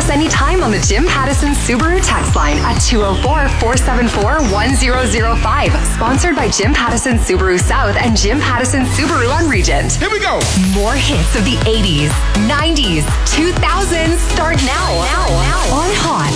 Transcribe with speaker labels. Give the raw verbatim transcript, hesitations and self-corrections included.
Speaker 1: us anytime on the Jim Pattison Subaru text line at two oh four, four seven four, one oh oh five. Sponsored by Jim Pattison Subaru South and Jim Pattison Subaru on Regent.
Speaker 2: Here we go.
Speaker 1: More hits of the eighties, nineties, two thousands start now. Now, now. On Hot